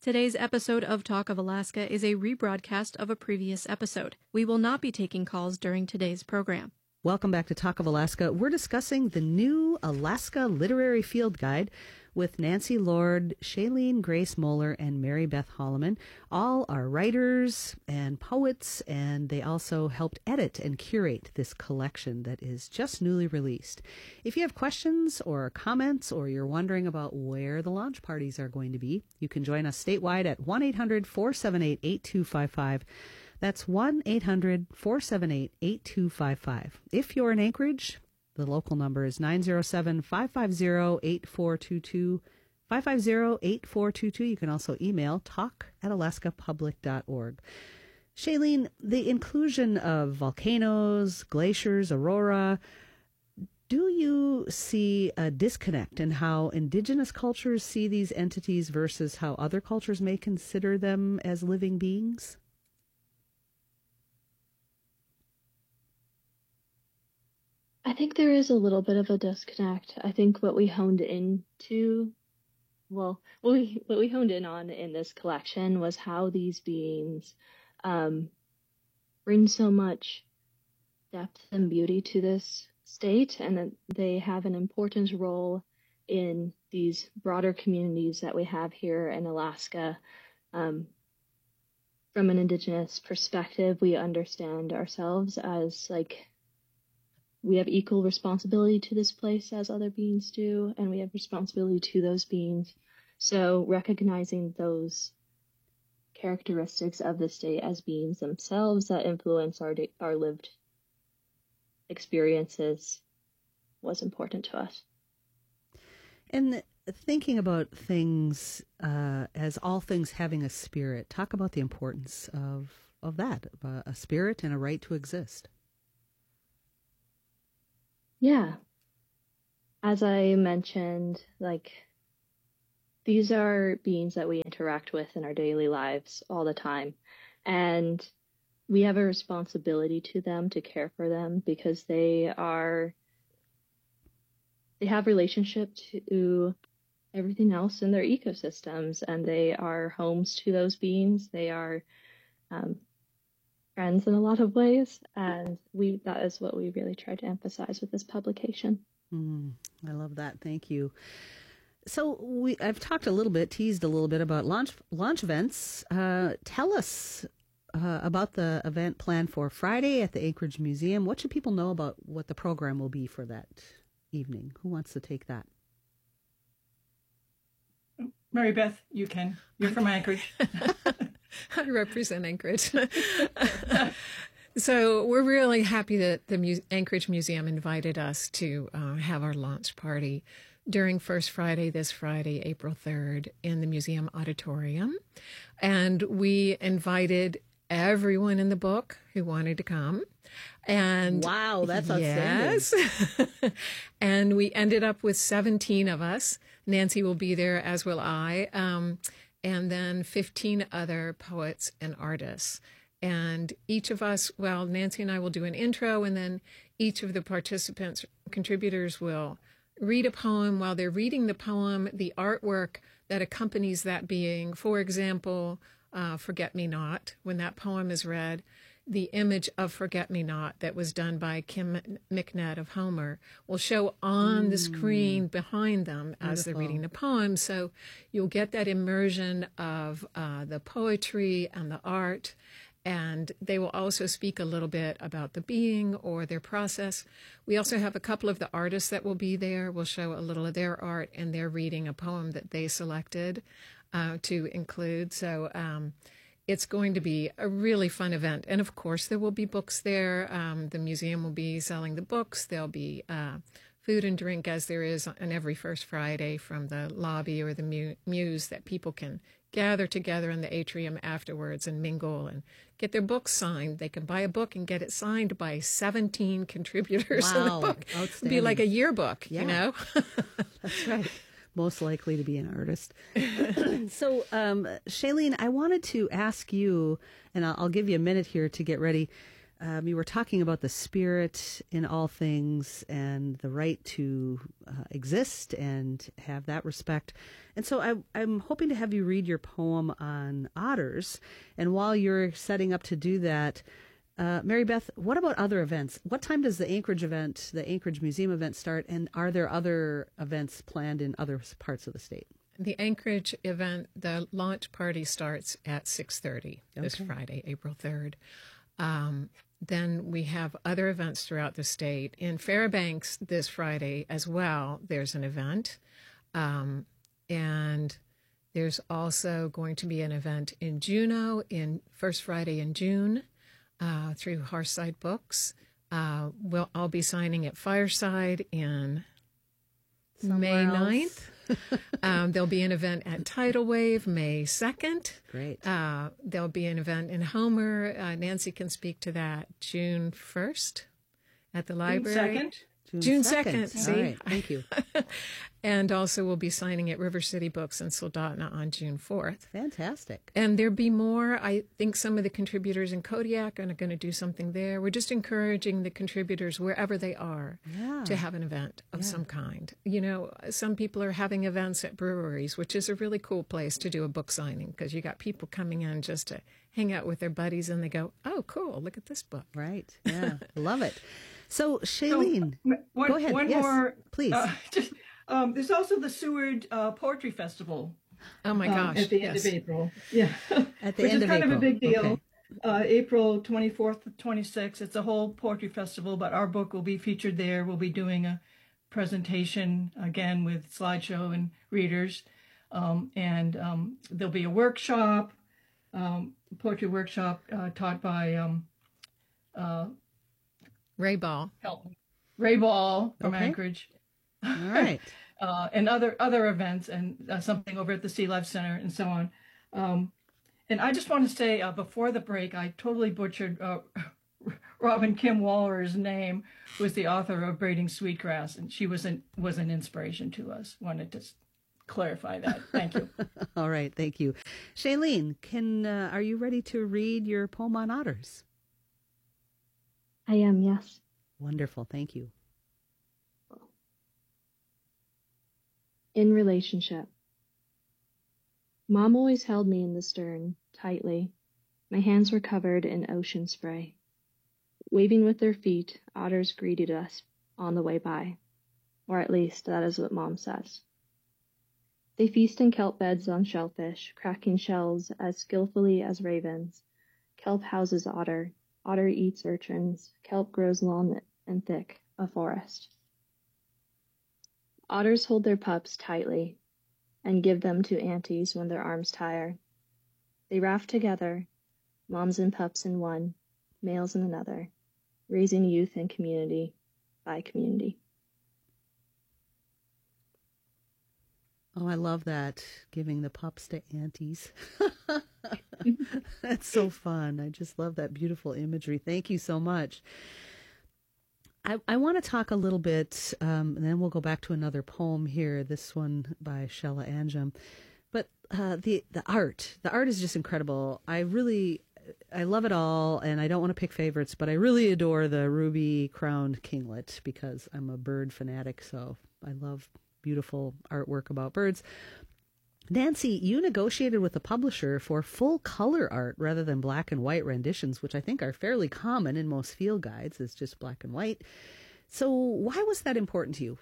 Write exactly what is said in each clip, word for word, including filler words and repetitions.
Today's episode of Talk of Alaska is a rebroadcast of a previous episode. We will not be taking calls during today's program. Welcome back to Talk of Alaska. We're discussing the new Alaska Literary Field Guide with Nancy Lord, Shailene Grace Moeller, and Mary Beth Holloman. All are writers and poets, and they also helped edit and curate this collection that is just newly released. If you have questions or comments, or you're wondering about where the launch parties are going to be, you can join us statewide at one eight hundred four seven eight eight two five five. That's one eight hundred four seven eight eight two five five. If you're in Anchorage, the local number is nine zero seven, five five zero, eight four two two, five five zero, eight four two two. You can also email talk at alaska public dot org. Shailene, the inclusion of volcanoes, glaciers, aurora, do you see a disconnect in how indigenous cultures see these entities versus how other cultures may consider them as living beings? I think there is a little bit of a disconnect. I think what we honed into, well, what we, what we honed in on in this collection was how these beings um, bring so much depth and beauty to this state, and that they have an important role in these broader communities that we have here in Alaska. Um, from an Indigenous perspective, we understand ourselves as like we have equal responsibility to this place as other beings do, and we have responsibility to those beings. So recognizing those characteristics of the state as beings themselves that influence our our lived experiences was important to us. And thinking about things uh, as all things having a spirit, talk about the importance of, of that, uh, a spirit and a right to exist. Yeah. As I mentioned, like, these are beings that we interact with in our daily lives all the time. And we have a responsibility to them to care for them because they are, they have relationship to everything else in their ecosystems, and they are homes to those beings. They are um, friends in a lot of ways, and we that is what we really try to emphasize with this publication. Mm, I love that. Thank you. So we I've talked a little bit, teased a little bit about launch launch events. Uh, tell us uh, about the event planned for Friday at the Anchorage Museum. What should people know about what the program will be for that evening? Who wants to take that? Mary Beth, you can. You're from Anchorage. I represent Anchorage. So we're really happy that the Mu- Anchorage Museum invited us to uh, have our launch party during First Friday, this Friday, April third, in the museum auditorium. And we invited everyone in the book who wanted to come. And wow, that's outstanding. Yes. And we ended up with seventeen of us. Nancy will be there, as will I. Um, and then fifteen other poets and artists. And each of us, well, Nancy and I will do an intro, and then each of the participants, contributors, will read a poem. While they're reading the poem, the artwork that accompanies that being, for example, uh, Forget Me Not, when that poem is read, the image of Forget Me Not that was done by Kim McNett of Homer will show on mm. the screen behind them as Beautiful. They're reading the poem. So you'll get that immersion of uh, the poetry and the art. And they will also speak a little bit about the being or their process. We also have a couple of the artists that will be there. We'll show a little of their art, and they're reading a poem that they selected uh, to include. So um, it's going to be a really fun event. And of course, there will be books there. Um, the museum will be selling the books. There'll be uh, food and drink, as there is on every first Friday, from the lobby or the mu- muse, that people can gather together in the atrium afterwards and mingle and get their books signed. They can buy a book and get it signed by seventeen contributors wow. in the book. Outstanding. It'd be like a yearbook, yeah. you know? That's right. Most likely to be an artist. So, um, Shailene, I wanted to ask you, and I'll, I'll give you a minute here to get ready. Um, you were talking about the spirit in all things and the right to uh, exist and have that respect. And so I, I'm hoping to have you read your poem on otters. And while you're setting up to do that, uh, Mary Beth, what about other events? What time does the Anchorage event, the Anchorage Museum event start? And are there other events planned in other parts of the state? The Anchorage event, the launch party starts at six thirty this Okay. Friday, April third. Um, then we have other events throughout the state. In Fairbanks this Friday as well, there's an event. Um, and there's also going to be an event in Juneau in first Friday in June uh, through Hearthside Books. Uh, we'll, I'll be signing at Fireside in Somewhere May else. ninth. um, there'll be an event at Tidal Wave May second. Great. Uh, there'll be an event in Homer. Uh, Nancy can speak to that June first at the library. Second. June second, see? All right, thank you. And also we'll be signing at River City Books in Soldotna on June fourth. Fantastic. And there'll be more. I think some of the contributors in Kodiak are going to do something there. We're just encouraging the contributors wherever they are Yeah. to have an event of Yeah. some kind. You know, some people are having events at breweries, which is a really cool place to do a book signing because you got people coming in just to hang out with their buddies and they go, oh, cool, look at this book. Right. Yeah. Love it. So, Shailene, So, one, go ahead. One Yes, more, please. Uh, just, um, there's also the Seward uh, Poetry Festival. Oh, my um, gosh. at the yes. end of April. Yeah. At the Which end is of kind April. of a big deal. Okay. Uh, April twenty-fourth to twenty-sixth. It's a whole poetry festival, but our book will be featured there. We'll be doing a presentation again with slideshow and readers. Um, and um, there'll be a workshop, um, poetry workshop uh, taught by um, uh, Ray Ball. help me, Ray Ball from Okay. Anchorage. All right. uh, and other other events and uh, something over at the Sea Life Center and so on. Um, and I just want to say uh, before the break, I totally butchered uh, Robin Kim Waller's name, who is the author of Braiding Sweetgrass, and she was an was an inspiration to us. Wanted to s- clarify that. Thank you. All right. Thank you. Shailene, can, uh, are you ready to read your poem on otters? I am, yes. Wonderful. Thank you. In relationship. Mom always held me in the stern, tightly. My hands were covered in ocean spray. Waving with their feet, otters greeted us on the way by. Or at least, that is what Mom says. They feast in kelp beds on shellfish, cracking shells as skillfully as ravens. Kelp houses otter. Otter eats urchins. Kelp grows long and thick, a forest. Otters hold their pups tightly and give them to aunties when their arms tire. They raft together, moms and pups in one, males in another, raising youth and community by community. Oh, I love that. Giving the pups to aunties. That's so fun. I just love that beautiful imagery. Thank you so much. I, I want to talk a little bit, um, and then we'll go back to another poem here, this one by Shella Anjum. But uh, the, the art, the art is just incredible. I really, I love it all, and I don't want to pick favorites, but I really adore the ruby-crowned kinglet because I'm a bird fanatic, so I love beautiful artwork about birds. Nancy, you negotiated with the publisher for full color art rather than black and white renditions, which I think are fairly common in most field guides. It's just black and white. So why was that important to you?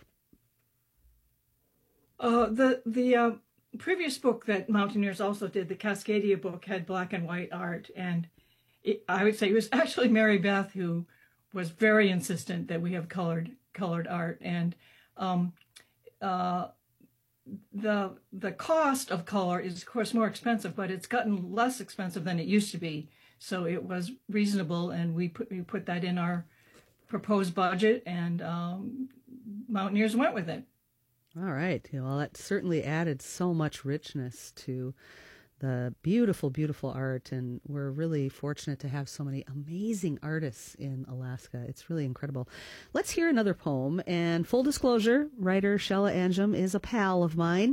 Uh, the the uh, previous book that Mountaineers also did, the Cascadia book, had black and white art, and it, I would say it was actually Mary Beth who was very insistent that we have colored colored art, and um, uh, the the cost of color is of course more expensive, but it's gotten less expensive than it used to be. So it was reasonable, and we put we put that in our proposed budget, and um, Mountaineers went with it. All right. Well, that certainly added so much richness to the beautiful, beautiful art. And we're really fortunate to have so many amazing artists in Alaska. It's really incredible. Let's hear another poem. And full disclosure, writer Shella Anjum is a pal of mine.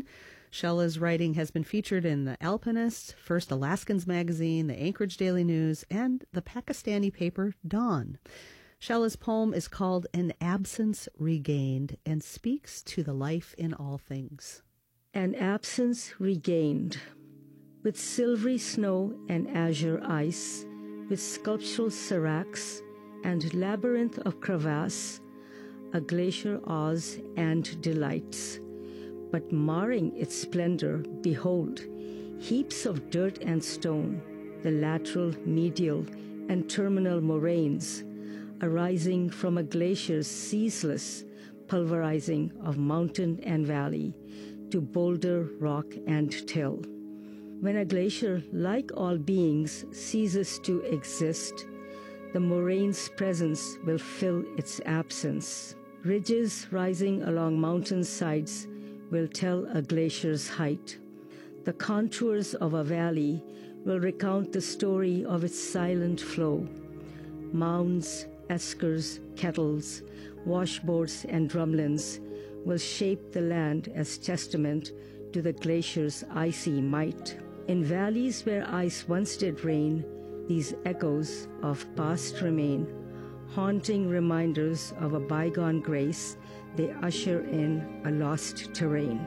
Shella's writing has been featured in The Alpinist, First Alaskans magazine, the Anchorage Daily News, and the Pakistani paper Dawn. Shella's poem is called An Absence Regained and speaks to the life in all things. An absence regained. With silvery snow and azure ice, with sculptural seracs and labyrinth of crevasse, a glacier awes and delights. But marring its splendor, behold, heaps of dirt and stone, the lateral, medial, and terminal moraines, arising from a glacier's ceaseless pulverizing of mountain and valley to boulder, rock, and till. When a glacier, like all beings, ceases to exist, the moraine's presence will fill its absence. Ridges rising along mountain sides will tell a glacier's height. The contours of a valley will recount the story of its silent flow. Mounds, eskers, kettles, washboards, and drumlins will shape the land as testament to the glacier's icy might. In valleys where ice once did reign, these echoes of past remain, haunting reminders of a bygone grace. They usher in a lost terrain.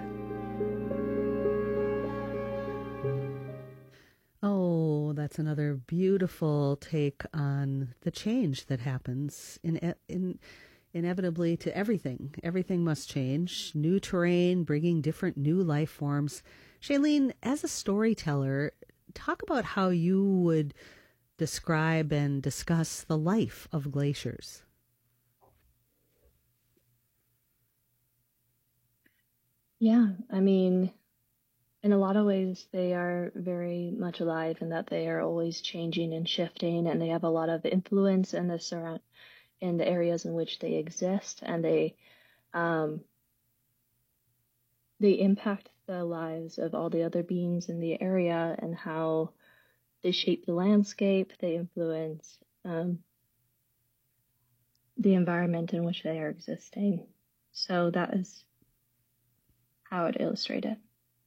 Oh, that's another beautiful take on the change that happens in, in inevitably to everything. Everything must change. New terrain, bringing different new life forms. Shailene, as a storyteller, talk about how you would describe and discuss the life of glaciers. Yeah, I mean, in a lot of ways, they are very much alive in that they are always changing and shifting, and they have a lot of influence in the surround in the areas in which they exist, and they um, they impact the lives of all the other beings in the area and how they shape the landscape. They influence um, the environment in which they are existing. So that is how I would illustrate it.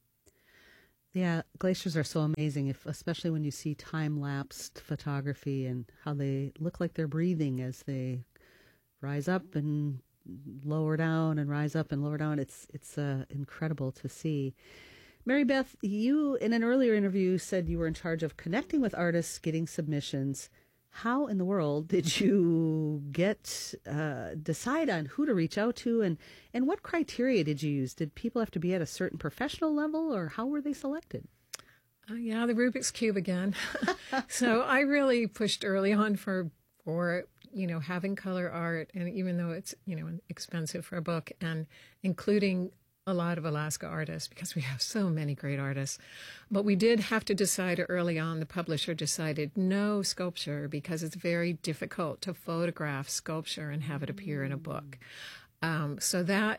Yeah, glaciers are so amazing, if especially when you see time-lapsed photography and how they look like they're breathing as they rise up and lower down and rise up and lower down. It's it's uh, incredible to see. Mary Beth, you in an earlier interview said you were in charge of connecting with artists, getting submissions. How in the world did you get uh, decide on who to reach out to, and, and what criteria did you use? Did people have to be at a certain professional level, or how were they selected? Uh, yeah, the Rubik's Cube again. So I really pushed early on for for you know having color art, and even though it's you know expensive for a book, and including a lot of Alaska artists, because we have so many great artists. But we did have to decide early on, the publisher decided no sculpture, because it's very difficult to photograph sculpture and have it appear in a book. Um, so that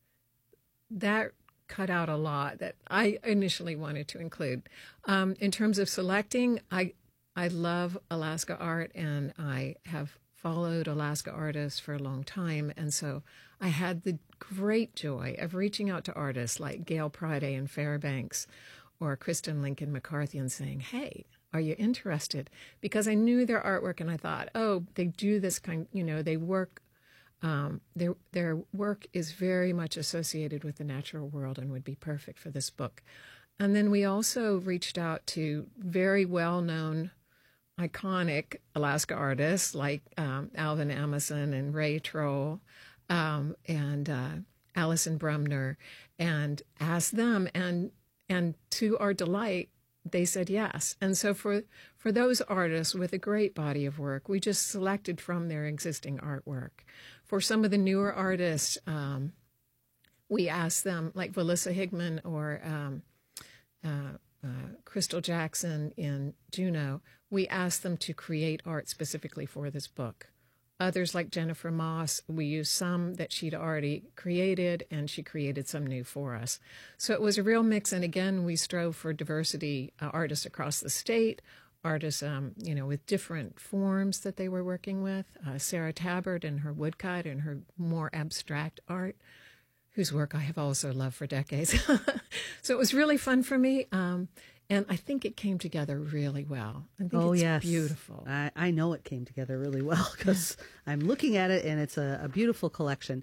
that cut out a lot that I initially wanted to include. Um, in terms of selecting, I I love Alaska art, and I have followed Alaska artists for a long time, and so I had the great joy of reaching out to artists like Gail Priday in Fairbanks or Kristen Lincoln McCarthy and saying, hey, are you interested? Because I knew their artwork, and I thought, oh, they do this kind, you know, they work, um, their their work is very much associated with the natural world and would be perfect for this book. And then we also reached out to very well-known iconic Alaska artists like um, Alvin Amundsen and Ray Troll um, and uh, Alison Brumner, and asked them, and and to our delight, they said yes. And so for for those artists with a great body of work, we just selected from their existing artwork. For some of the newer artists, um, we asked them, like Valissa Higman or um, uh, uh, Crystal Jackson in Juneau, we asked them to create art specifically for this book. Others, like Jennifer Moss, we used some that she'd already created, and she created some new for us. So it was a real mix, and again, we strove for diversity, uh, artists across the state, artists, um, you know, with different forms that they were working with. Uh, Sarah Tabbert and her woodcut and her more abstract art, whose work I have also loved for decades. So it was really fun for me. Um, and I think it came together really well. I think oh, it's yes. beautiful. I, I know it came together really well because I'm looking at it and it's a, a beautiful collection.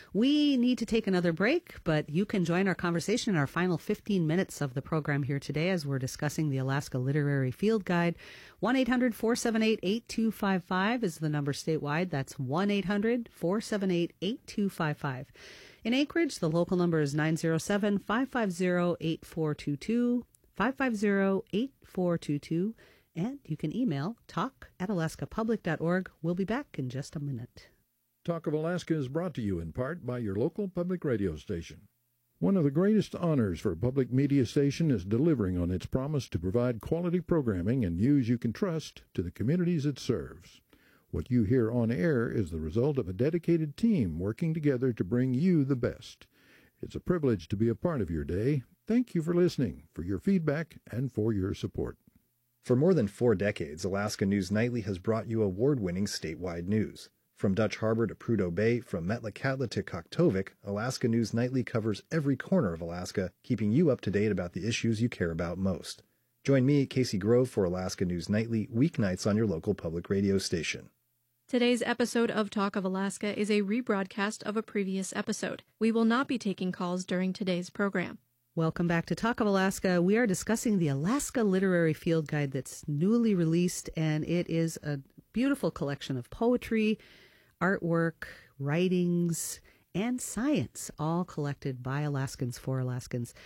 We need to take another break, but you can join our conversation in our final fifteen minutes of the program here today as we're discussing the Alaska Literary Field Guide. one eight hundred four seven eight eight two five five is the number statewide. That's one eight hundred four seven eight eight two five five. In Anchorage, the local number is nine zero seven, five five zero, eight four two two. five five zero, eight four two two, and you can email talk at alaska public dot org. We'll be back in just a minute. Talk of Alaska is brought to you in part by your local public radio station. One of the greatest honors for a public media station is delivering on its promise to provide quality programming and news you can trust to the communities it serves. What you hear on air is the result of a dedicated team working together to bring you the best. It's a privilege to be a part of your day. Thank you for listening, for your feedback, and for your support. For more than four decades, Alaska News Nightly has brought you award-winning statewide news. From Dutch Harbor to Prudhoe Bay, from Metlakatla to Koktovik, Alaska News Nightly covers every corner of Alaska, keeping you up to date about the issues you care about most. Join me, Casey Grove, for Alaska News Nightly, weeknights on your local public radio station. Today's episode of Talk of Alaska is a rebroadcast of a previous episode. We will not be taking calls during today's program. Welcome back to Talk of Alaska. We are discussing the Alaska Literary Field Guide that's newly released, and it is a beautiful collection of poetry, artwork, writings, and science, all collected by Alaskans for Alaskans.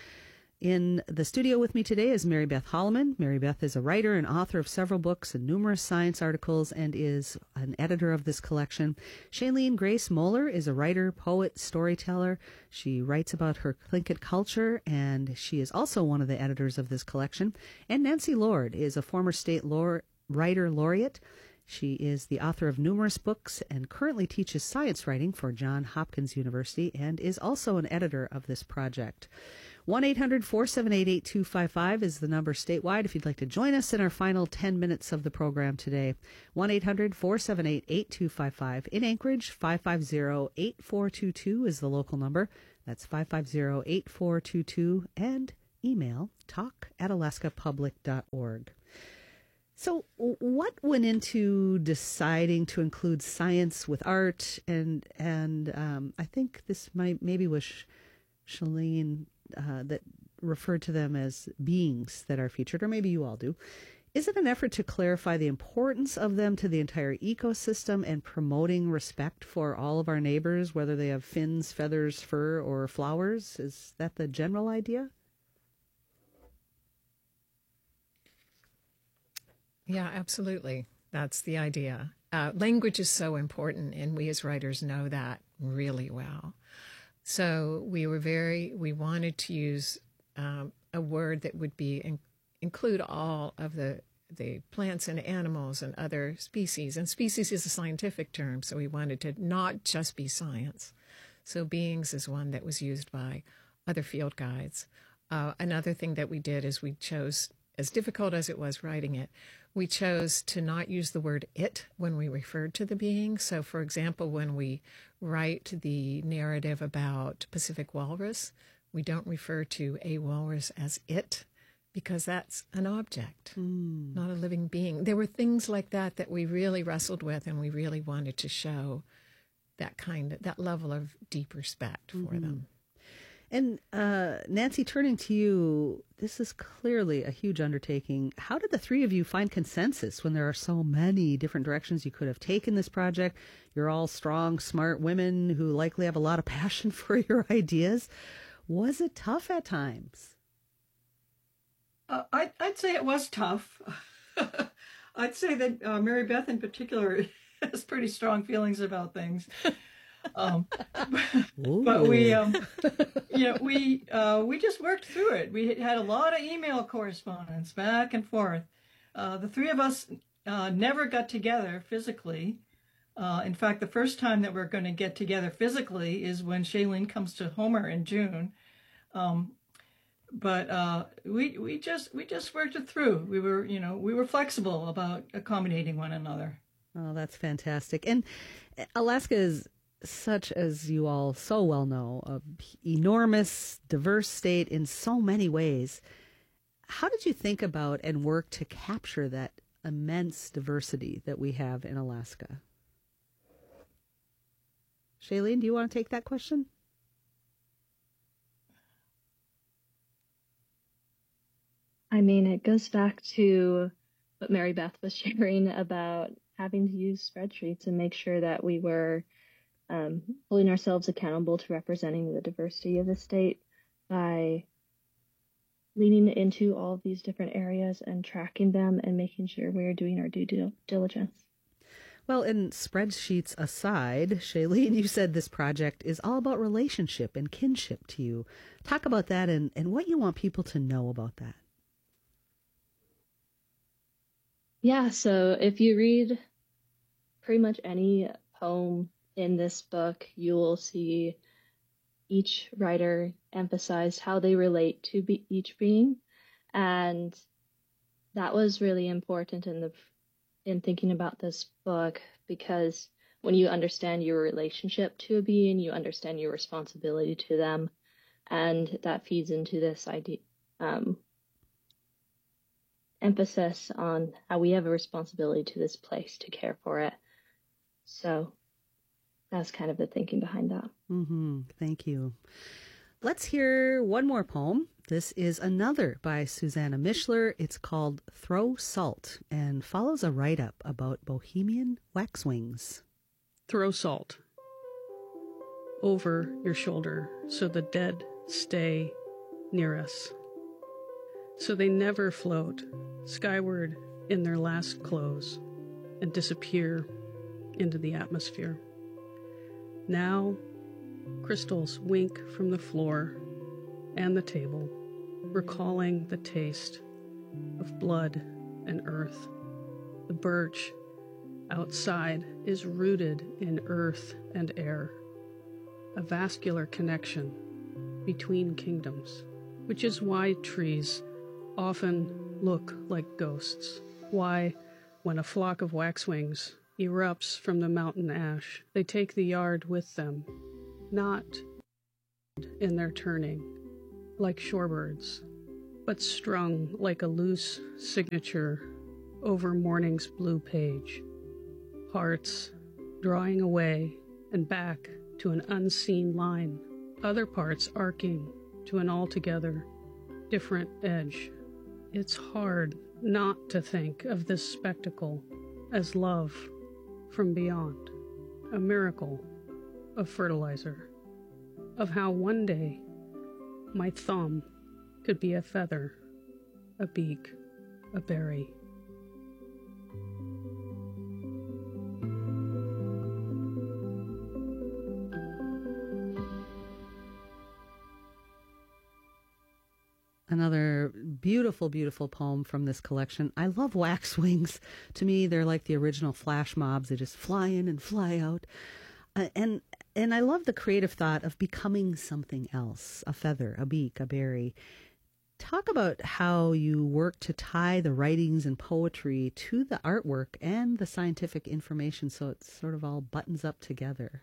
In the studio with me today is Mary Beth Holloman. Mary Beth is a writer and author of several books and numerous science articles and is an editor of this collection. Shailene Grace Moeller is a writer, poet, storyteller. She writes about her Tlingit culture, and she is also one of the editors of this collection. And Nancy Lord is a former state lore, writer laureate. She is the author of numerous books and currently teaches science writing for Johns Hopkins University and is also an editor of this project. one eight hundred four seven eight eight two five five is the number statewide if you'd like to join us in our final ten minutes of the program today. one eight hundred four seven eight eight two five five. In Anchorage, five five zero eight four two two is the local number. That's five five zero eight four two two. And email talk at alaska public dot org. So what went into deciding to include science with art? And and um, I think this might maybe was Shailene uh, that referred to them as beings that are featured, or maybe you all do. Is it an effort to clarify the importance of them to the entire ecosystem and promoting respect for all of our neighbors, whether they have fins, feathers, fur, or flowers? Is that the general idea? Yeah, absolutely. That's the idea. Uh, language is so important, and we as writers know that really well. So we were very, we wanted to use um, a word that would be in, include all of the the plants and animals and other species. And species is a scientific term, so we wanted to not just be science. So beings is one that was used by other field guides. Uh, another thing that we did is we chose, as difficult as it was writing it, we chose to not use the word it when we referred to the being. So, for example, when we write the narrative about Pacific walrus, we don't refer to a walrus as it because that's an object, mm. not a living being. There were things like that that we really wrestled with, and we really wanted to show that kind of, that level of deep respect for mm-hmm. them. And uh, Nancy, turning to you, this is clearly a huge undertaking. How did the three of you find consensus when there are so many different directions you could have taken this project? You're all strong, smart women who likely have a lot of passion for your ideas. Was it tough at times? Uh, I'd, I'd say it was tough. I'd say that uh, Mary Beth in particular has pretty strong feelings about things. Um, but, but we, um, you know, we, uh, we just worked through it. We had a lot of email correspondence back and forth. Uh, the three of us uh, never got together physically. Uh, in fact, the first time that we're going to get together physically is when Shailene comes to Homer in June. Um, but uh, we we just we just worked it through. We were, you know, we were flexible about accommodating one another. Oh, that's fantastic. And Alaska is such, as you all so well know, a enormous, diverse state in so many ways. How did you think about and work to capture that immense diversity that we have in Alaska? Shailene, do you want to take that question? I mean, it goes back to what Mary Beth was sharing about having to use spreadsheets and make sure that we were um, holding ourselves accountable to representing the diversity of the state by leaning into all of these different areas and tracking them and making sure we are doing our due dil- diligence. Well, and spreadsheets aside, Shailene, you said this project is all about relationship and kinship to you. Talk about that and, and what you want people to know about that. Yeah, so if you read pretty much any poem in this book, you will see each writer emphasize how they relate to be- each being. And that was really important in the in thinking about this book, because when you understand your relationship to a being, you understand your responsibility to them. And that feeds into this idea, um, emphasis on how we have a responsibility to this place to care for it. So that's kind of the thinking behind that. Mm-hmm. Thank you. Let's hear one more poem. This is another by Susanna Mishler. It's called Throw Salt and follows a write-up about Bohemian waxwings. Throw salt over your shoulder so the dead stay near us, so they never float skyward in their last close and disappear into the atmosphere. Now, crystals wink from the floor and the table, recalling the taste of blood and earth. The birch outside is rooted in earth and air, a vascular connection between kingdoms, which is why trees often look like ghosts. Why, when a flock of waxwings erupts from the mountain ash, they take the yard with them, not in their turning, like shorebirds, but strung like a loose signature over morning's blue page. Parts drawing away and back to an unseen line, other parts arcing to an altogether different edge. It's hard not to think of this spectacle as love from beyond, a miracle of fertilizer, of how one day my thumb could be a feather, a beak, a berry. Another beautiful, beautiful poem from this collection. I love waxwings. To me, they're like the original flash mobs. They just fly in and fly out. Uh, and and I love the creative thought of becoming something else, a feather, a beak, a berry. Talk about how you work to tie the writings and poetry to the artwork and the scientific information so it sort of all buttons up together.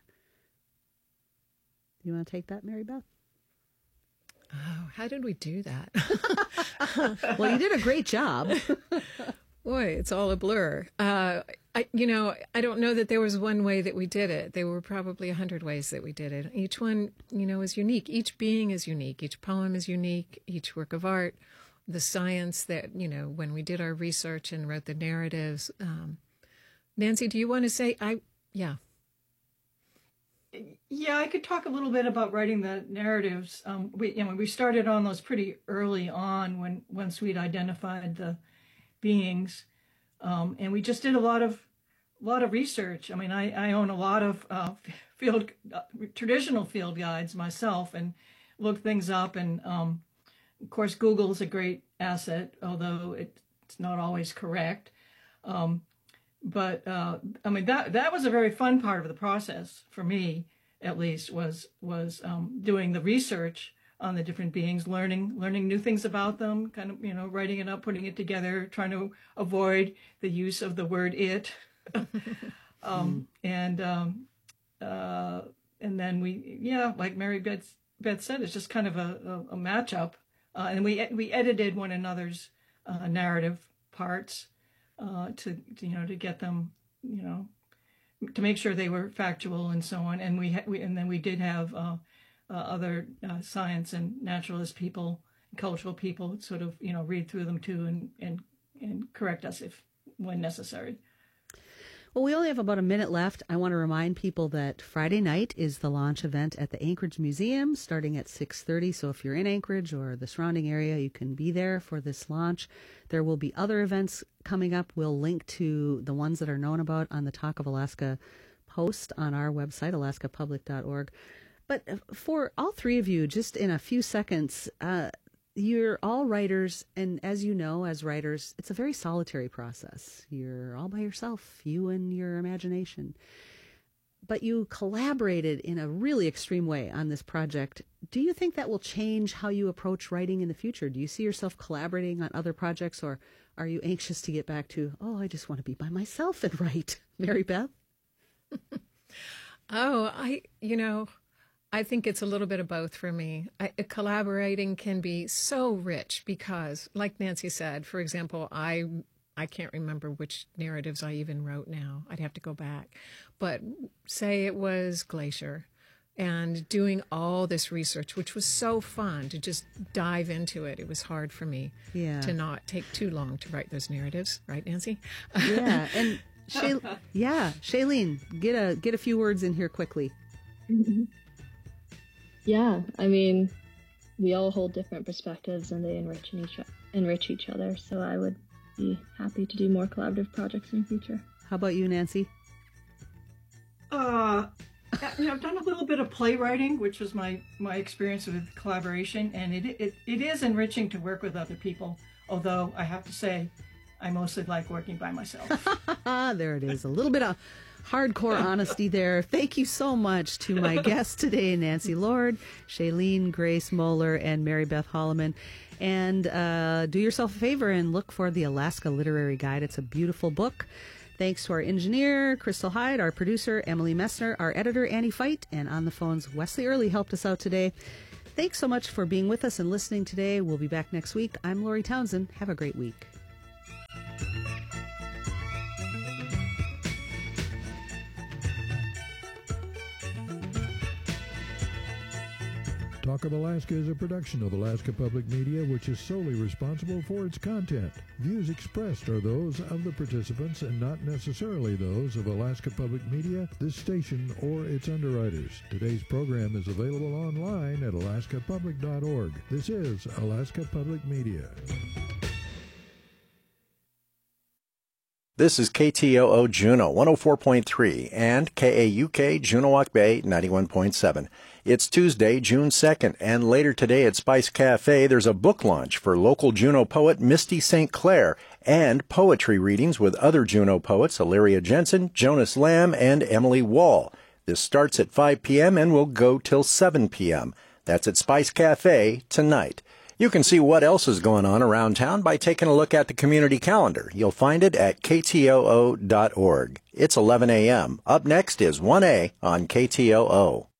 You want to take that, Mary Beth? Oh, how did we do that? Well, you did a great job. Boy, it's all a blur. Uh, I, you know, I don't know that there was one way that we did it. There were probably a hundred ways that we did it. Each one, you know, is unique. Each being is unique. Each poem is unique. Each work of art, the science that, you know, when we did our research and wrote the narratives. Um, Nancy, do you want to say? I yeah. Yeah, I could talk a little bit about writing the narratives. Um, we, you know, we started on those pretty early on when once we'd identified the beings, um, and we just did a lot of, lot of research. I mean, I, I own a lot of uh, field uh, traditional field guides myself, and looked things up. And um, of course, Google is a great asset, although it's not always correct. Um, But uh, I mean, that that was a very fun part of the process for me, at least, was was um, doing the research on the different beings, learning learning new things about them, kind of, you know, writing it up, putting it together, trying to avoid the use of the word it, um, mm. and um, uh, and then we, yeah, like Mary Beth, Beth said, it's just kind of a, a, a matchup. Uh, and we we edited one another's uh, narrative parts uh, to, to, you know, to get them, you know, to make sure they were factual and so on. And we, ha- we and then we did have uh, uh, other uh, science and naturalist people, cultural people, sort of, you know, read through them too and and and correct us if when necessary. Well, we only have about a minute left. I want to remind people that Friday night is the launch event at the Anchorage Museum starting at six thirty. So if you're in Anchorage or the surrounding area, you can be there for this launch. There will be other events coming up. We'll link to the ones that are known about on the Talk of Alaska post on our website, alaska public dot org. But for all three of you, just in a few seconds, uh, you're all writers, and as you know, as writers, it's a very solitary process. You're all by yourself, you and your imagination. But you collaborated in a really extreme way on this project. Do you think that will change how you approach writing in the future? Do you see yourself collaborating on other projects, or are you anxious to get back to, oh, I just want to be by myself and write? Mary Beth? oh, I, you know... I think it's a little bit of both for me. I, collaborating can be so rich because, like Nancy said, for example, I I can't remember which narratives I even wrote now. I'd have to go back. But say it was Glacier and doing all this research, which was so fun to just dive into it. It was hard for me yeah. to not take too long to write those narratives. Right, Nancy? Yeah. And Shay- yeah, Shailene, get a, get a few words in here quickly. Mm-hmm. Yeah, I mean, we all hold different perspectives and they enrich each enrich each other. So I would be happy to do more collaborative projects in the future. How about you, Nancy? Uh, you know, I've done a little bit of playwriting, which was my, my experience with collaboration, and it, it it is enriching to work with other people. Although I have to say, I mostly like working by myself. There it is, a little bit of hardcore honesty there. Thank you so much to my guests today, Nancy Lord, Shailene Grace Moeller, and Mary Beth Holloman. And uh, do yourself a favor and look for the Alaska Literary Guide. It's a beautiful book. Thanks to our engineer, Crystal Hyde, our producer, Emily Messner, our editor, Annie Fight, and on the phones, Wesley Early helped us out today. Thanks so much for being with us and listening today. We'll be back next week. I'm Lori Townsend. Have a great week. Talk of Alaska is a production of Alaska Public Media, which is solely responsible for its content. Views expressed are those of the participants and not necessarily those of Alaska Public Media, this station, or its underwriters. Today's program is available online at alaska public dot org. This is Alaska Public Media. This is K T O O Juneau one oh four point three and K A U K Juneau-Walk Bay ninety-one point seven. It's Tuesday, June second, and later today at Spice Cafe, there's a book launch for local Juneau poet Misty Saint Clair and poetry readings with other Juneau poets Illyria Jensen, Jonas Lamb, and Emily Wall. This starts at five p.m. and will go till seven p.m. That's at Spice Cafe tonight. You can see what else is going on around town by taking a look at the community calendar. You'll find it at K T O O dot org. It's eleven a.m. Up next is one A on K T O O.